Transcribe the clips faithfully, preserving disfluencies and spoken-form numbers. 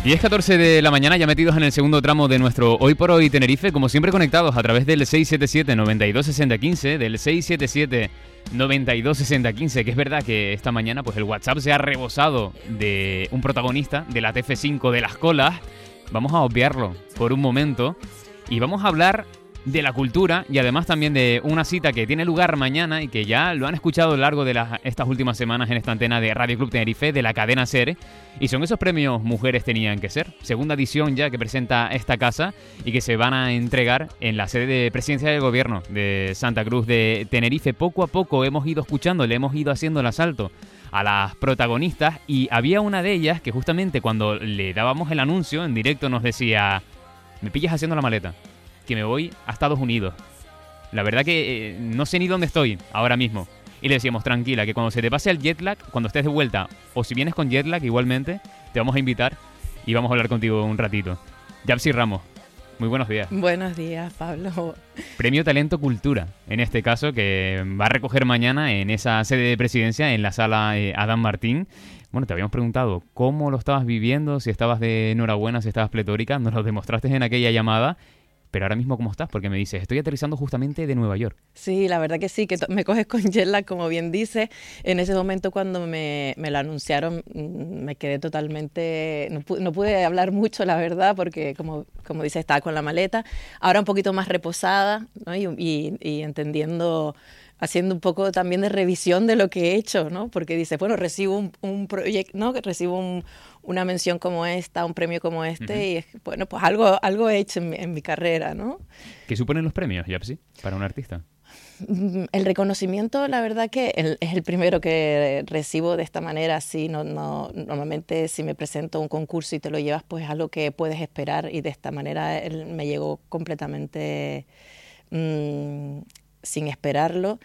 diez catorce de la mañana, ya metidos en el segundo tramo de nuestro Hoy por Hoy Tenerife, como siempre conectados a través del seis siete siete, nueve dos seis cero uno cinco, del seis siete siete, nueve dos seis cero uno cinco, que es verdad que esta mañana pues el WhatsApp se ha rebosado de un protagonista de la T F cinco de las colas. Vamos a obviarlo por un momento y vamos a hablar de la cultura y además también de una cita que tiene lugar mañana y que ya lo han escuchado a lo largo de las, estas últimas semanas en esta antena de Radio Club Tenerife, de la cadena SER, y son esos premios Mujeres Tenían que Ser, segunda edición ya que presenta esta casa y que se van a entregar en la sede de Presidencia del Gobierno de Santa Cruz de Tenerife. Poco a poco hemos ido escuchando, le hemos ido haciendo el asalto a las protagonistas y había una de ellas que justamente cuando le dábamos el anuncio en directo nos decía: me pillas haciendo la maleta, que me voy a Estados Unidos. La verdad que eh, no sé ni dónde estoy ahora mismo. Y le decíamos, tranquila, que cuando se te pase el jet lag, cuando estés de vuelta, o si vienes con jet lag igualmente, te vamos a invitar y vamos a hablar contigo un ratito. Yapsi Ramos, muy buenos días. Buenos días, Pablo. Premio Talento Cultura, en este caso, que va a recoger mañana en esa sede de presidencia, en la sala eh, Adán Martín. Bueno, te habíamos preguntado cómo lo estabas viviendo, si estabas de enhorabuena, si estabas pletórica, nos lo demostraste en aquella llamada. Pero ahora mismo, ¿cómo estás? Porque me dices, estoy aterrizando justamente de Nueva York. Sí, la verdad que sí, que me coges con jet lag, como bien dices. En ese momento cuando me, me lo anunciaron, me quedé totalmente... No pude, no pude hablar mucho, la verdad, porque como, como dices, estaba con la maleta. Ahora un poquito más reposada, ¿no? y, y, y entendiendo... haciendo un poco también de revisión de lo que he hecho, ¿no? Porque dices, bueno, recibo un, un proyecto, ¿no? Recibo un, una mención como esta, un premio como este, uh-huh. y es, bueno, pues algo, algo he hecho en mi, en mi carrera, ¿no? ¿Qué suponen los premios, Yapsi, para un artista? El reconocimiento, la verdad que el, es el primero que recibo de esta manera, así, no, no, normalmente si me presento a un concurso y te lo llevas, pues es algo que puedes esperar, y de esta manera él me llegó completamente... Mmm, sin esperarlo,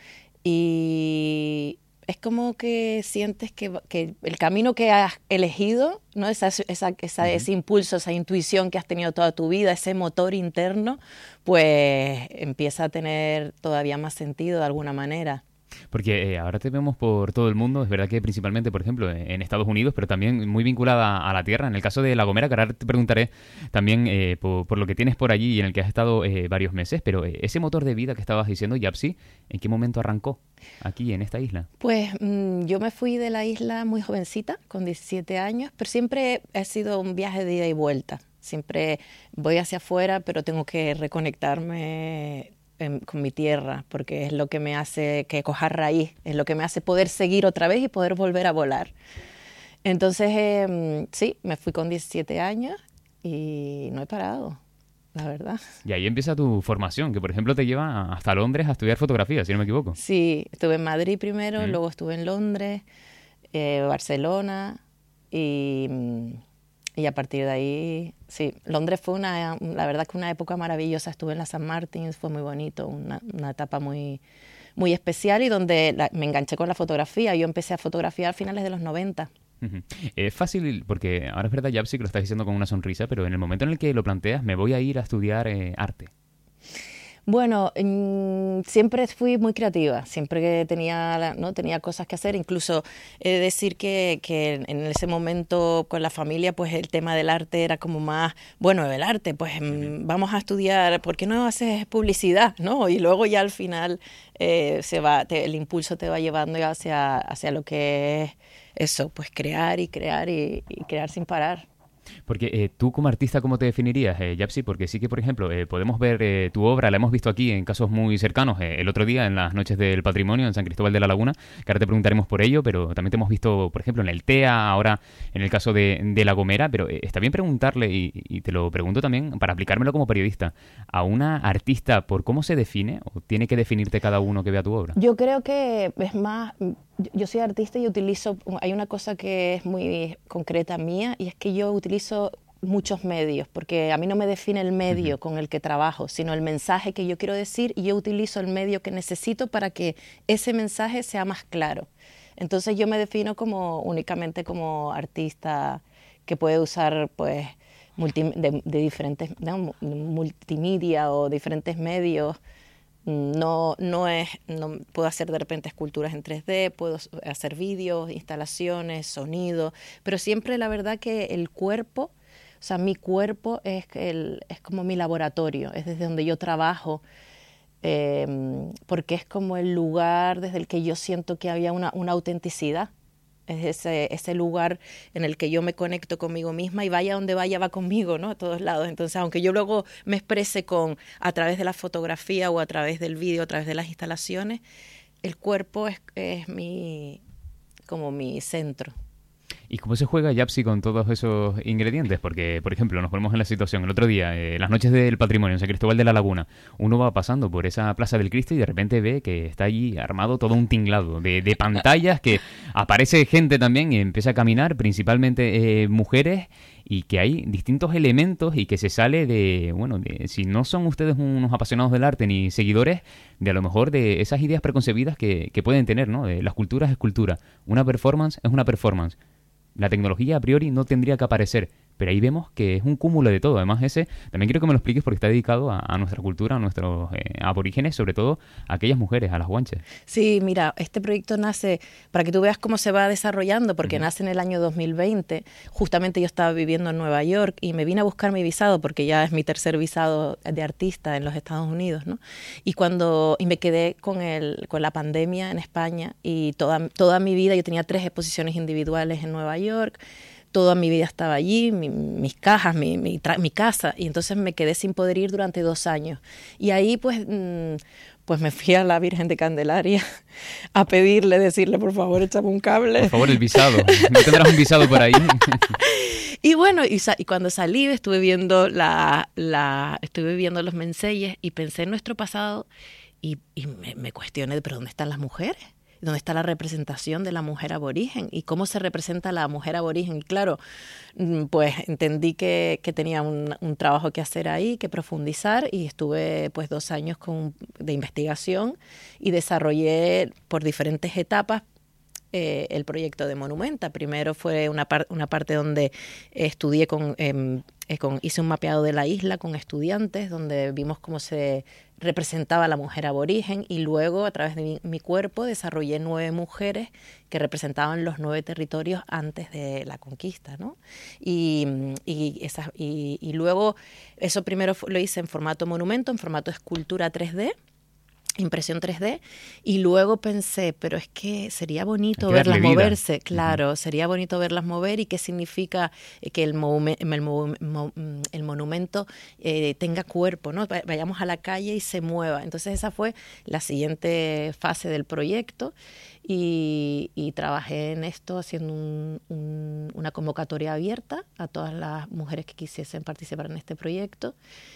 y es como que sientes que, que el camino que has elegido, ¿no? esa, esa, esa, uh-huh. ese impulso, esa intuición que has tenido toda tu vida, ese motor interno, pues empieza a tener todavía más sentido de alguna manera. Porque eh, ahora te vemos por todo el mundo, es verdad que principalmente, por ejemplo, en Estados Unidos, pero también muy vinculada a la tierra. En el caso de La Gomera, que ahora te preguntaré también eh, por, por lo que tienes por allí y en el que has estado eh, varios meses, pero eh, ese motor de vida que estabas diciendo, Yapsi, ¿en qué momento arrancó aquí, en esta isla? Pues mmm, yo me fui de la isla muy jovencita, con diecisiete años, pero siempre ha sido un viaje de ida y vuelta. Siempre voy hacia afuera, pero tengo que reconectarme con mi tierra, porque es lo que me hace que cojar raíz, es lo que me hace poder seguir otra vez y poder volver a volar. Entonces, eh, sí, me fui con diecisiete años y no he parado, la verdad. Y ahí empieza tu formación, que por ejemplo te lleva hasta Londres a estudiar fotografía, si no me equivoco. Sí, estuve en Madrid primero, ¿Mm? luego estuve en Londres, eh, Barcelona y... Y a partir de ahí, sí, Londres fue una, la verdad que una época maravillosa. Estuve en la San Martín, fue muy bonito, una, una etapa muy, muy especial y donde la, me enganché con la fotografía. Yo empecé a fotografiar a finales de los noventa. Uh-huh. Es fácil, porque ahora es verdad, Yapsi, que lo estás diciendo con una sonrisa, pero en el momento en el que lo planteas, me voy a ir a estudiar eh, arte. Bueno, mmm, siempre fui muy creativa, siempre tenía, ¿no? tenía cosas que hacer, incluso he de decir que, que en ese momento con la familia pues el tema del arte era como más, bueno, el arte, pues mmm, vamos a estudiar, ¿por qué no haces publicidad? ¿No? Y luego ya al final eh, se va, te, el impulso te va llevando hacia, hacia lo que es eso, pues crear y crear y, y crear sin parar. Porque eh, tú como artista, ¿cómo te definirías, eh, Yapsi? Porque sí que, por ejemplo, eh, podemos ver eh, tu obra, la hemos visto aquí en casos muy cercanos, eh, el otro día en las Noches del Patrimonio en San Cristóbal de la Laguna, que ahora te preguntaremos por ello, pero también te hemos visto, por ejemplo, en el T E A, ahora en el caso de, de La Gomera, pero eh, está bien preguntarle, y, y te lo pregunto también para aplicármelo como periodista, a una artista, ¿por cómo se define o tiene que definirte cada uno que vea tu obra? Yo creo que es más... Yo soy artista y utilizo, hay una cosa que es muy concreta mía, y es que yo utilizo muchos medios, porque a mí no me define el medio uh-huh. con el que trabajo, sino el mensaje que yo quiero decir, y yo utilizo el medio que necesito para que ese mensaje sea más claro. Entonces yo me defino como únicamente como artista que puede usar pues multi, de, de diferentes no, multimedia o diferentes medios. No, no es, no puedo hacer de repente esculturas en tres D, puedo hacer vídeos, instalaciones, sonido, pero siempre la verdad que el cuerpo O sea, mi cuerpo es, el, es como mi laboratorio, es desde donde yo trabajo, eh, porque es como el lugar desde el que yo siento que había una, una autenticidad. Es ese, ese lugar en el que yo me conecto conmigo misma y vaya donde vaya, va conmigo, ¿no? A todos lados. Entonces, aunque yo luego me exprese con, a través de la fotografía o a través del vídeo, a través de las instalaciones, el cuerpo es, es mi, como mi centro. ¿Y cómo se juega Yapsi con todos esos ingredientes? Porque, por ejemplo, nos ponemos en la situación, el otro día, eh, las noches del patrimonio en San Cristóbal de la Laguna, uno va pasando por esa Plaza del Cristo y de repente ve que está allí armado todo un tinglado de, de pantallas, que aparece gente también y empieza a caminar, principalmente eh, mujeres, y que hay distintos elementos y que se sale de, bueno, de, si no son ustedes unos apasionados del arte ni seguidores, de a lo mejor de esas ideas preconcebidas que, que pueden tener, ¿no? De las culturas es cultura, una performance es una performance. La tecnología a priori no tendría que aparecer, pero ahí vemos que es un cúmulo de todo. Además ese, también quiero que me lo expliques porque está dedicado a, a nuestra cultura, a nuestros eh, aborígenes, sobre todo a aquellas mujeres, a las guanches. Sí, mira, este proyecto nace, para que tú veas cómo se va desarrollando, porque uh-huh. nace en el año dos mil veinte. Justamente yo estaba viviendo en Nueva York y me vine a buscar mi visado, porque ya es mi tercer visado de artista en los Estados Unidos, ¿no? Y cuando y me quedé con, el, con la pandemia en España y toda, toda mi vida, yo tenía tres exposiciones individuales en Nueva York. Toda mi vida estaba allí, mi, mis cajas, mi, mi, tra- mi casa, y entonces me quedé sin poder ir durante dos años. Y ahí pues, mmm, pues me fui a la Virgen de Candelaria a pedirle, decirle, por favor, échame un cable. Por favor, el visado. ¿No tendrás un visado por ahí? Y bueno, y, sa- y cuando salí estuve viendo, la, la, estuve viendo los menseyes y pensé en nuestro pasado y, y me, me cuestioné, ¿pero dónde están las mujeres? ¿Dónde está la representación de la mujer aborigen? ¿Y cómo se representa la mujer aborigen? Y claro, pues entendí que, que tenía un, un trabajo que hacer ahí, que profundizar, y estuve pues dos años con, de investigación y desarrollé por diferentes etapas eh, el proyecto de Monumenta. Primero fue una, par- una parte donde estudié con, eh, con, hice un mapeado de la isla con estudiantes, donde vimos cómo se representaba a la mujer aborigen, y luego a través de mi, mi cuerpo desarrollé nueve mujeres que representaban los nueve territorios antes de la conquista, ¿no? Y, y, esas, y, y luego eso primero lo hice en formato monumento, en formato escultura tres D, impresión tres D, y luego pensé, pero es que sería bonito que verlas moverse, claro, uh-huh. sería bonito verlas mover, y qué significa que el, movu- el, movu- el monumento eh, tenga cuerpo, ¿no? Vayamos a la calle y se mueva. Entonces esa fue la siguiente fase del proyecto, y, y trabajé en esto haciendo un, un, una convocatoria abierta a todas las mujeres que quisiesen participar en este proyecto,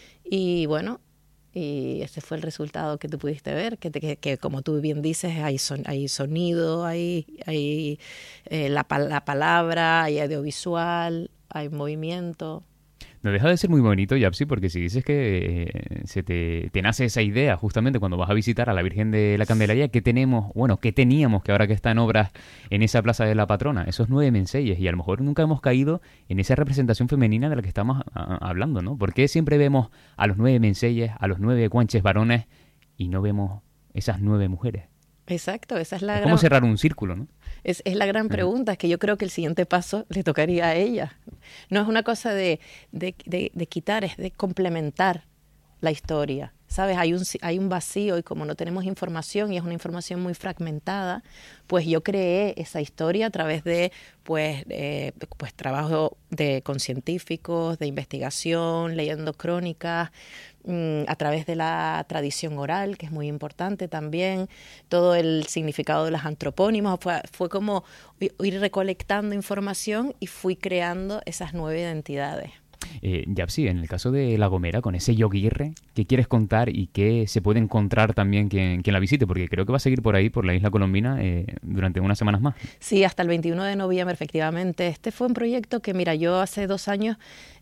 y bueno, y ese fue el resultado que tú pudiste ver, que, te, que, que como tú bien dices, hay, son, hay sonido, hay, hay eh, la, la palabra, hay audiovisual, hay movimiento. No deja de ser muy bonito, Yapsi, porque si dices que eh, se te, te nace esa idea justamente cuando vas a visitar a la Virgen de la Candelaria, ¿qué tenemos, bueno, qué teníamos que ahora que está en obras en esa Plaza de la Patrona? Esos nueve menseyes, y a lo mejor nunca hemos caído en esa representación femenina de la que estamos a, a, hablando, ¿no? ¿Por qué siempre vemos a los nueve menseyes, a los nueve guanches varones, y no vemos esas nueve mujeres? Exacto, esa es la es gran... como cerrar un círculo, ¿no? Es, es la gran pregunta, es que yo creo que el siguiente paso le tocaría a ella. No es una cosa de, de, de, de quitar, es de complementar la historia. ¿Sabes? Hay un, hay un vacío, y como no tenemos información y es una información muy fragmentada, pues yo creé esa historia a través de pues, eh, pues trabajo de, con científicos, de investigación, leyendo crónicas, a través de la tradición oral, que es muy importante también, todo el significado de los antropónimos, fue, fue como ir recolectando información y fui creando esas nueve identidades. Eh, Yapsi, en el caso de La Gomera, con ese yoguirre, ¿qué quieres contar y qué se puede encontrar también quien, quien la visite? Porque creo que va a seguir por ahí, por la isla colombina, eh, durante unas semanas más. Sí, hasta el veintiuno de noviembre, efectivamente. Este fue un proyecto que, mira, yo hace dos años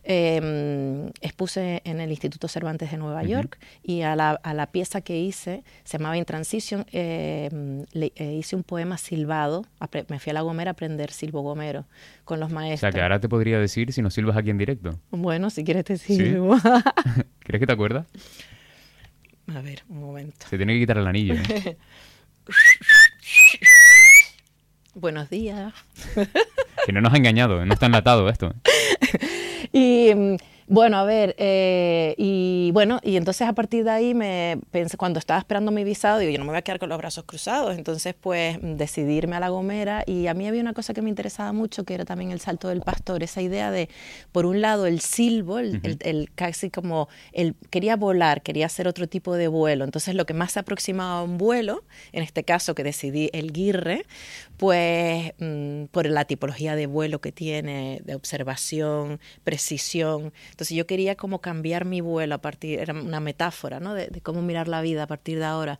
eh, expuse en el Instituto Cervantes de Nueva uh-huh. York, y a la, a la pieza que hice, se llamaba In Transition, eh, le, eh, hice un poema silbado. Apre- me fui a La Gomera a aprender silbo gomero con los maestros. O sea, que ahora te podría decir si nos silbas aquí en directo. Bueno, si quieres te sirvo. ¿Sí? ¿Crees que te acuerdas? A ver, un momento. Se tiene que quitar el anillo, ¿eh? Buenos días. Que no nos ha engañado, no está enlatado esto. Y bueno, a ver, eh, y bueno, y entonces a partir de ahí me pensé, cuando estaba esperando mi visado, digo, yo no me voy a quedar con los brazos cruzados, entonces pues decidí irme a La Gomera, y a mí había una cosa que me interesaba mucho, que era también el salto del pastor, esa idea de, por un lado, el silbo, el, uh-huh. el, el casi como, el, quería volar, quería hacer otro tipo de vuelo, entonces lo que más se aproximaba a un vuelo, en este caso que decidí el guirre, pues mmm, por la tipología de vuelo que tiene, de observación, precisión. Entonces yo quería como cambiar mi vuelo a partir, era una metáfora, ¿no? de, de cómo mirar la vida a partir de ahora.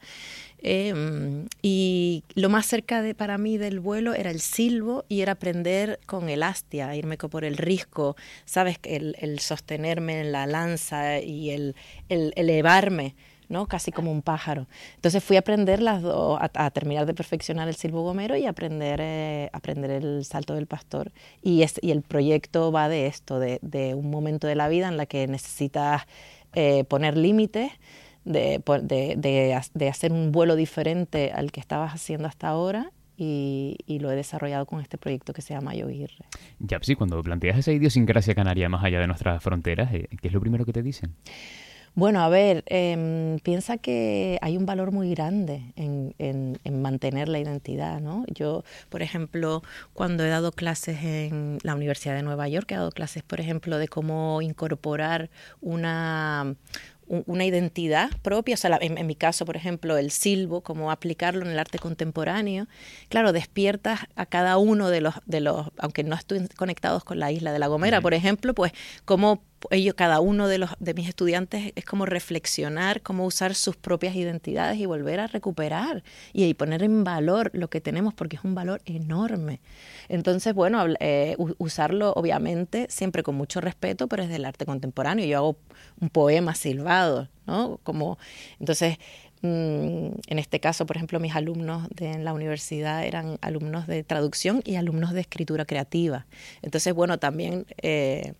Eh, y lo más cerca de, para mí del vuelo era el silbo y era aprender con el astia, irme por el risco, ¿sabes? El, el sostenerme en la lanza y el, el elevarme, ¿no? Casi como un pájaro. Entonces fui a aprender las dos, a, a terminar de perfeccionar el silbo gomero y aprender, eh, aprender el salto del pastor. Y, es, y el proyecto va de esto, de, de un momento de la vida en la que necesitas eh, poner límites, de, de, de, de hacer un vuelo diferente al que estabas haciendo hasta ahora. Y, y lo he desarrollado con este proyecto que se llama Yoguirre. Ya, sí, cuando planteas esa idiosincrasia canaria más allá de nuestras fronteras, ¿qué es lo primero que te dicen? Bueno, a ver, eh, piensa que hay un valor muy grande en, en, en mantener la identidad, ¿no? Yo, por ejemplo, cuando he dado clases en la Universidad de Nueva York, he dado clases, por ejemplo, de cómo incorporar una... una identidad propia, o sea, la, en, en mi caso, por ejemplo, el silbo, cómo aplicarlo en el arte contemporáneo. Claro, despiertas a cada uno de los, de los aunque no estén conectados con la isla de La Gomera, por ejemplo, pues cómo ellos, cada uno de los de mis estudiantes es como reflexionar, cómo usar sus propias identidades y volver a recuperar y, y poner en valor lo que tenemos, porque es un valor enorme. Entonces, bueno, eh, usarlo obviamente siempre con mucho respeto, pero es del arte contemporáneo. Yo hago un poema silbado, ¿no? Como, entonces, mmm, en este caso, por ejemplo, mis alumnos de en la universidad eran alumnos de traducción y alumnos de escritura creativa. Entonces, bueno, también... Eh,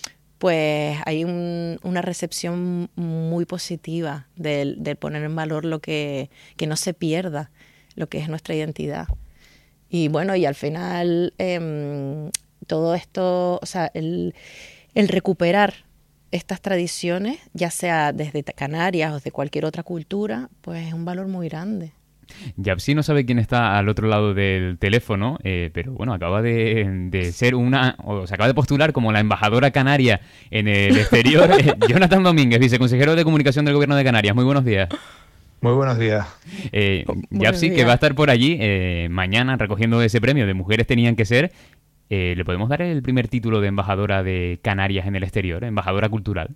pues hay un, una recepción muy positiva del, del poner en valor lo que, que no se pierda, lo que es nuestra identidad. Y bueno, y al final eh, todo esto, o sea, el, el recuperar estas tradiciones, ya sea desde Canarias o de cualquier otra cultura, pues es un valor muy grande. Yapsi no sabe quién está al otro lado del teléfono, eh, pero bueno, acaba de, de ser una, o se acaba de postular como la embajadora canaria en el exterior. eh, Jonathan Domínguez, viceconsejero de Comunicación del Gobierno de Canarias. Muy buenos días. Muy buenos días. Eh, Yapsi, que va a estar por allí eh, mañana recogiendo ese premio de Mujeres Tenían que Ser. Eh, ¿Le podemos dar el primer título de embajadora de Canarias en el exterior, embajadora cultural?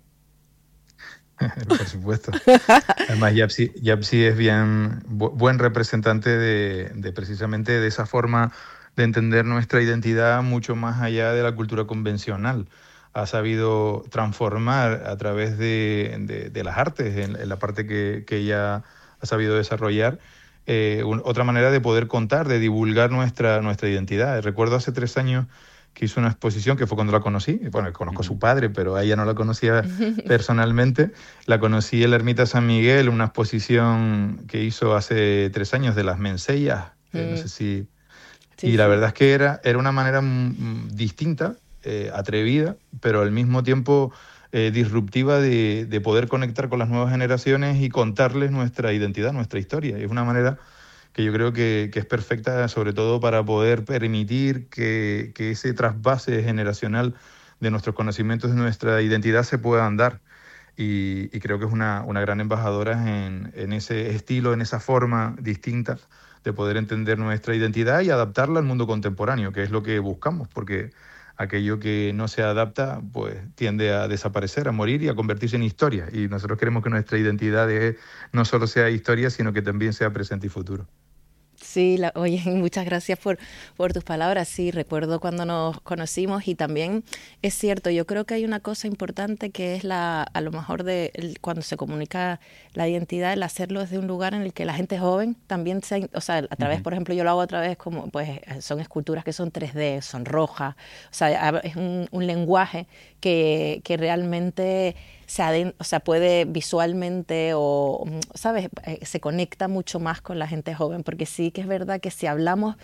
Por supuesto. Además, Yapsi, Yapsi es bien bu buen representante de, de precisamente de esa forma de entender nuestra identidad mucho más allá de la cultura convencional. Ha sabido transformar a través de, de, de las artes, en, en la parte que, que ella ha sabido desarrollar, eh, un, otra manera de poder contar, de divulgar nuestra, nuestra identidad. Recuerdo hace tres años que hizo una exposición, que fue cuando la conocí. Bueno, conozco a su padre, pero a ella no la conocía personalmente. La conocí en la Ermita San Miguel, una exposición que hizo hace tres años de las Mensellas. Mm. Eh, no sé si... Sí, y la sí. verdad es que era, era una manera mm, distinta, eh, atrevida, pero al mismo tiempo eh, disruptiva de, de poder conectar con las nuevas generaciones y contarles nuestra identidad, nuestra historia. Y es una manera que yo creo que, que es perfecta, sobre todo para poder permitir que, que ese trasvase generacional de nuestros conocimientos, de nuestra identidad, se puedan dar. Y, y creo que es una, una gran embajadora en, en ese estilo, en esa forma distinta de poder entender nuestra identidad y adaptarla al mundo contemporáneo, que es lo que buscamos, porque aquello que no se adapta pues tiende a desaparecer, a morir y a convertirse en historia. Y nosotros queremos que nuestra identidad es, no solo sea historia, sino que también sea presente y futuro. Sí, la, oye, muchas gracias por, por tus palabras. Sí, recuerdo cuando nos conocimos y también es cierto, yo creo que hay una cosa importante que es la, a lo mejor de el, cuando se comunica la identidad, el hacerlo desde un lugar en el que la gente joven también se, o sea, a través, uh-huh. por ejemplo, yo lo hago a través como, pues, son esculturas que son tres D, son rojas, o sea, es un, un lenguaje que, que realmente se adent- o sea, puede visualmente o, ¿sabes? Eh, se conecta mucho más con la gente joven, porque sí que es verdad que si hablamos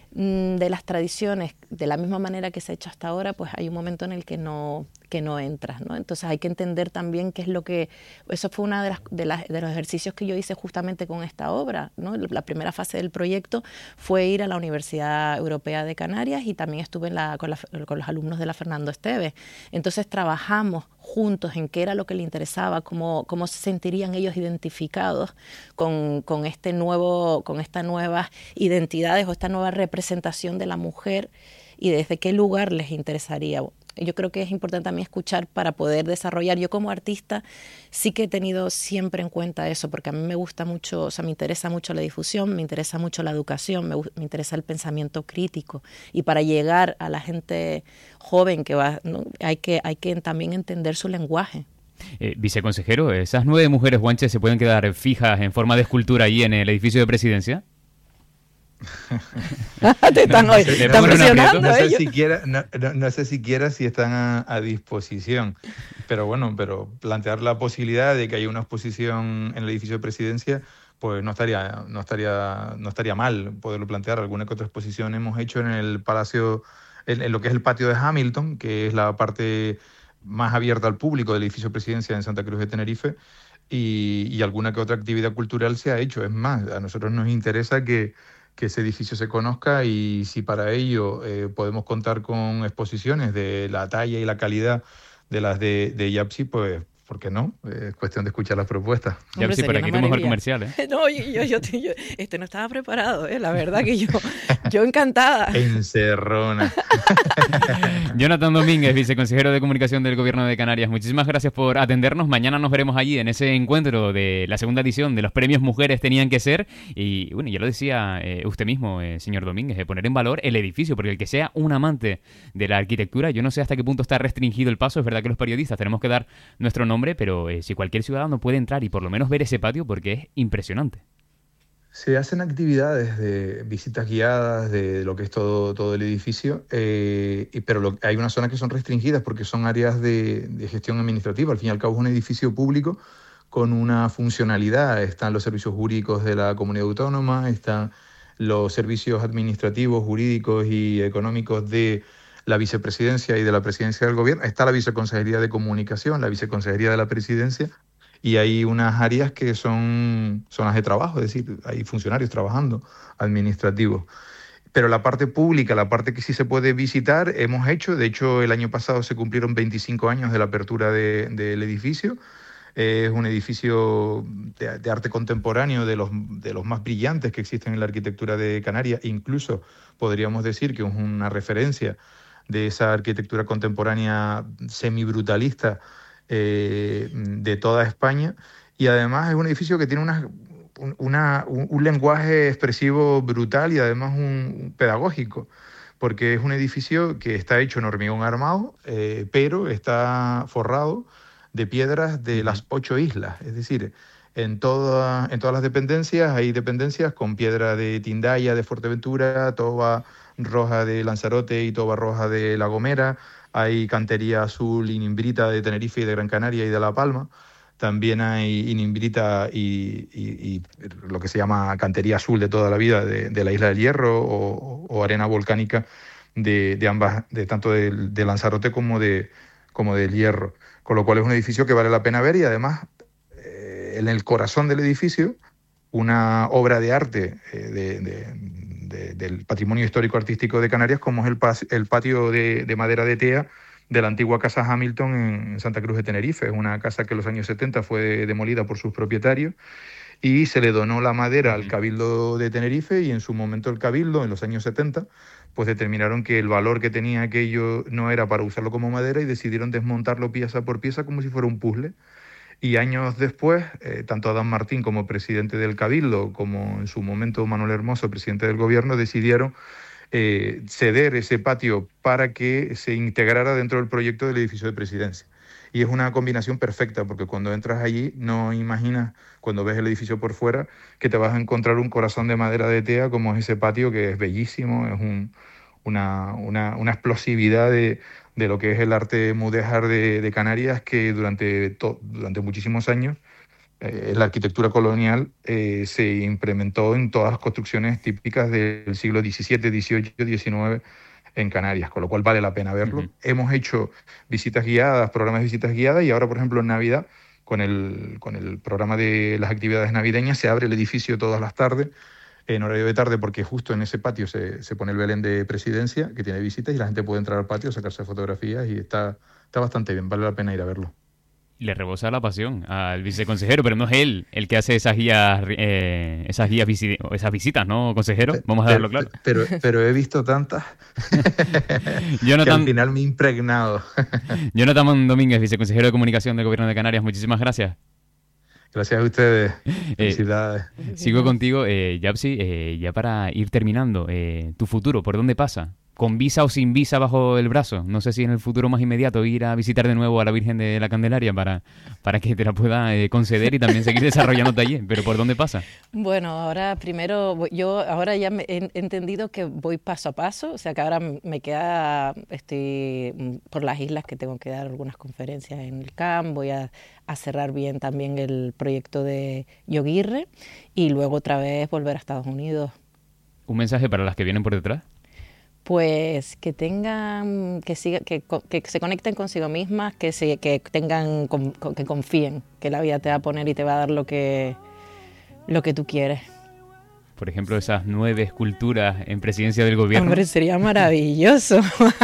de las tradiciones, de la misma manera que se ha hecho hasta ahora, pues hay un momento en el que no, que no entras, ¿no? Entonces hay que entender también qué es lo que... Eso fue uno de, las, de, las, de los ejercicios que yo hice justamente con esta obra, ¿no? La primera fase del proyecto fue ir a la Universidad Europea de Canarias y también estuve en la, con, la, con los alumnos de la Fernando Esteves. Entonces trabajamos juntos en qué era lo que les interesaba, cómo, cómo se sentirían ellos identificados con, con, este nuevo, con estas nuevas identidades o esta nueva representación de la mujer y desde qué lugar les interesaría. Yo creo que es importante también escuchar para poder desarrollar. Yo como artista sí que he tenido siempre en cuenta eso, porque a mí me gusta mucho, o sea, me interesa mucho la difusión, me interesa mucho la educación, me, me interesa el pensamiento crítico. Y para llegar a la gente joven que va, ¿no? hay que, hay que también entender su lenguaje. Eh, viceconsejero, ¿esas nueve mujeres guanches se pueden quedar fijas en forma de escultura ahí en el edificio de Presidencia? Te están, no sé, están no, presionando no, no, sé ellos. siquiera, no, no, no sé siquiera si están a, a disposición, pero bueno, pero plantear la posibilidad de que haya una exposición en el edificio de Presidencia, pues no estaría, no estaría, no estaría mal poderlo plantear. Alguna que otra exposición hemos hecho en el Palacio, en, en lo que es el patio de Hamilton, que es la parte más abierta al público del edificio de Presidencia en Santa Cruz de Tenerife, y, y alguna que otra actividad cultural se ha hecho. Es más, a nosotros nos interesa que que ese edificio se conozca y si para ello eh, podemos contar con exposiciones de la talla y la calidad de las de, de YAPSI, pues ¿por qué no? Es cuestión de escuchar las propuestas. YAPSI, por aquí tenemos el comercial, ¿eh? No, yo, yo, yo, yo este no estaba preparado, ¿eh? La verdad que yo, yo encantada. Encerrona. Jonathan Domínguez, viceconsejero de Comunicación del Gobierno de Canarias, muchísimas gracias por atendernos. Mañana nos veremos allí en ese encuentro de la segunda edición de los premios Mujeres Tenían que Ser. Y bueno, ya lo decía eh, usted mismo, eh, señor Domínguez, eh, poner en valor el edificio, porque el que sea un amante de la arquitectura, yo no sé hasta qué punto está restringido el paso. Es verdad que los periodistas tenemos que dar nuestro nombre, pero eh, si cualquier ciudadano puede entrar y por lo menos ver ese patio, porque es impresionante. Se hacen actividades de visitas guiadas de lo que es todo, todo el edificio, eh, y, pero lo, hay unas zonas que son restringidas porque son áreas de, de gestión administrativa. Al fin y al cabo es un edificio público con una funcionalidad. Están los servicios jurídicos de la comunidad autónoma, están los servicios administrativos, jurídicos y económicos de la vicepresidencia y de la presidencia del gobierno. Está la viceconsejería de comunicación, la viceconsejería de la presidencia, y hay unas áreas que son zonas de trabajo, es decir, hay funcionarios trabajando, administrativos. Pero la parte pública, la parte que sí se puede visitar, hemos hecho. De hecho, el año pasado se cumplieron veinticinco años de la apertura de, del edificio. Es un edificio de, de arte contemporáneo, de los, de los más brillantes que existen en la arquitectura de Canarias. Incluso podríamos decir que es una referencia de esa arquitectura contemporánea semibrutalista eh, de toda España, y además es un edificio que tiene una, una, un, un lenguaje expresivo brutal y además un, un pedagógico, porque es un edificio que está hecho en hormigón armado, eh, pero está forrado de piedras de las ocho islas, es decir, en, toda, en todas las dependencias hay dependencias con piedra de Tindaya, de Fuerteventura, toba roja de Lanzarote y toba roja de La Gomera, hay cantería azul y nimbrita de Tenerife y de Gran Canaria y de La Palma, también hay inimbrita y, y, y lo que se llama cantería azul de toda la vida de, de la Isla del Hierro, o, o arena volcánica de, de ambas, de tanto de, de Lanzarote como, de, como del Hierro, con lo cual es un edificio que vale la pena ver. Y además eh, en el corazón del edificio una obra de arte eh, de, de De, del patrimonio histórico artístico de Canarias, como es el, pas, el patio de, de madera de tea de la antigua casa Hamilton en Santa Cruz de Tenerife. Es una casa que en los años setenta fue demolida por sus propietarios y se le donó la madera al Cabildo de Tenerife, y en su momento el Cabildo, en los años setenta, pues determinaron que el valor que tenía aquello no era para usarlo como madera y decidieron desmontarlo pieza por pieza como si fuera un puzzle. Y años después, eh, tanto Adán Martín como presidente del Cabildo, como en su momento Manuel Hermoso, presidente del gobierno, decidieron eh, ceder ese patio para que se integrara dentro del proyecto del edificio de Presidencia. Y es una combinación perfecta, porque cuando entras allí no imaginas, cuando ves el edificio por fuera, que te vas a encontrar un corazón de madera de tea como es ese patio, que es bellísimo, es un, una, una, una explosividad de... de lo que es el arte mudéjar de, de Canarias, que durante, to, durante muchísimos años eh, la arquitectura colonial eh, se implementó en todas las construcciones típicas del siglo diecisiete, dieciocho, diecinueve en Canarias, con lo cual vale la pena verlo. Uh-huh. Hemos hecho visitas guiadas, programas de visitas guiadas, y ahora, por ejemplo, en Navidad, con el, con el programa de las actividades navideñas, se abre el edificio todas las tardes, en horario de tarde, porque justo en ese patio se, se pone el Belén de Presidencia, que tiene visitas, y la gente puede entrar al patio, sacarse fotografías, y está, está bastante bien, vale la pena ir a verlo. Le rebosa la pasión al viceconsejero, pero no es él el que hace esas guías, eh, esas guías visi- esas visitas, ¿no, consejero? Vamos a darlo claro. Pero, pero, pero he visto tantas Jonathan, que al final me he impregnado. Jonathan Domínguez, viceconsejero de Comunicación del Gobierno de Canarias, muchísimas gracias. Gracias a ustedes. Felicidades. Eh, sigo contigo, eh, Yapsi, eh, ya para ir terminando, eh, tu futuro, ¿por dónde pasa? ¿Con visa o sin visa bajo el brazo? No sé si en el futuro más inmediato ir a visitar de nuevo a la Virgen de la Candelaria para, para que te la pueda eh, conceder y también seguir desarrollándote allí. ¿Pero por dónde pasa? Bueno, ahora primero, yo ahora ya me he entendido que voy paso a paso, o sea que ahora me queda, estoy por las islas que tengo que dar algunas conferencias en el C A M, voy a, a cerrar bien también el proyecto de Yoguirre y luego otra vez volver a Estados Unidos. ¿Un mensaje para las que vienen por detrás? Pues que tengan, que siga, que, que se conecten consigo mismas, que se, que tengan, que confíen, que la vida te va a poner y te va a dar lo que, lo que tú quieres. Por ejemplo, esas nueve esculturas en presidencia del gobierno. Hombre, sería maravilloso.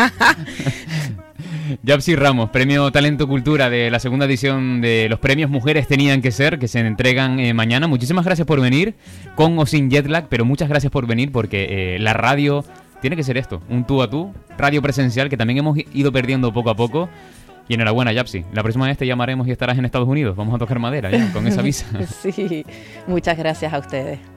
Yapsi Ramos, Premio Talento Cultura de la segunda edición de los premios Mujeres Tenían que Ser, que se entregan eh, mañana. Muchísimas gracias por venir, con o sin jet lag, pero muchas gracias por venir porque eh, la radio tiene que ser esto, un tú a tú, radio presencial, que también hemos ido perdiendo poco a poco. Y enhorabuena, Yapsi. La próxima vez te llamaremos y estarás en Estados Unidos. Vamos a tocar madera ya, con esa visa. Sí, muchas gracias a ustedes.